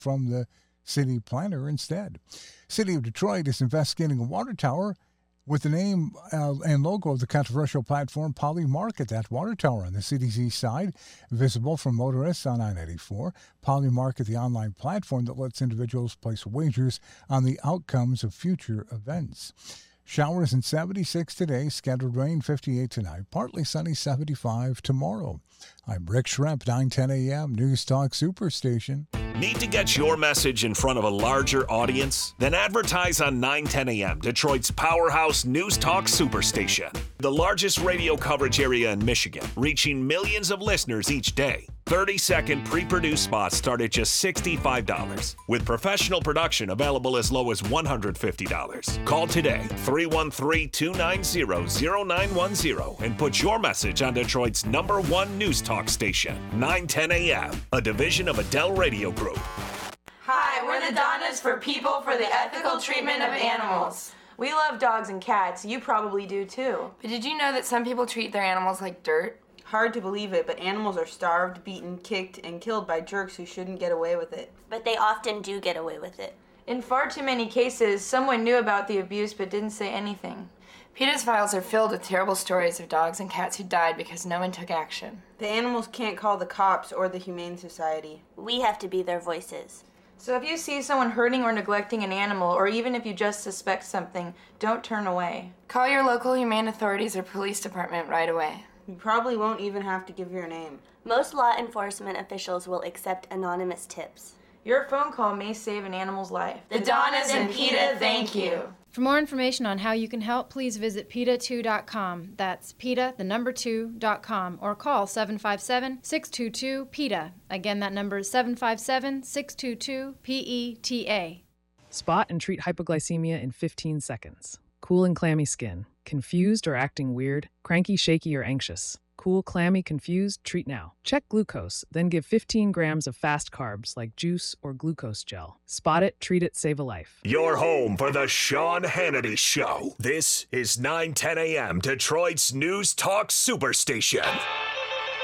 from the city planner instead. City of Detroit is investigating a water tower with the name and logo of the controversial platform Polymarket. That water tower on the city's east side, visible from motorists on I-94. Polymarket, the online platform that lets individuals place wagers on the outcomes of future events. Showers in 76 today, scattered rain 58 tonight, partly sunny 75 tomorrow. I'm Rick Schremp, 910 a.m. News Talk Superstation. Need to get your message in front of a larger audience? Then advertise on 910 a.m., Detroit's powerhouse News Talk Superstation. The largest radio coverage area in Michigan, reaching millions of listeners each day. 30-second pre-produced spots start at just $65, with professional production available as low as $150. Call today, 313-290-0910, and put your message on Detroit's #1 news talk station, 910 a.m., a division of Adele Radio Group. Hi, we're the Donnas for People for the Ethical Treatment of Animals. We love dogs and cats. You probably do too. But did you know that some people treat their animals like dirt? Hard to believe it, but animals are starved, beaten, kicked, and killed by jerks who shouldn't get away with it. But they often do get away with it. In far too many cases, someone knew about the abuse but didn't say anything. PETA's files are filled with terrible stories of dogs and cats who died because no one took action. The animals can't call the cops or the Humane Society. We have to be their voices. So if you see someone hurting or neglecting an animal, or even if you just suspect something, don't turn away. Call your local humane authorities or police department right away. You probably won't even have to give your name. Most law enforcement officials will accept anonymous tips. Your phone call may save an animal's life. The Donnas and PETA, thank you. For more information on how you can help, please visit PETA2.com. That's PETA2.com, or call 757-622-PETA. Again, that number is 757-622-PETA. Spot and treat hypoglycemia in 15 seconds. Cool and clammy skin. Confused or acting weird? Cranky, shaky, or anxious? Cool, clammy, confused? Treat now. Check glucose, then give 15 grams of fast carbs like juice or glucose gel. Spot it, treat it, save a life. Your home for the Sean Hannity Show. This is 910 a.m. Detroit's News Talk Superstation.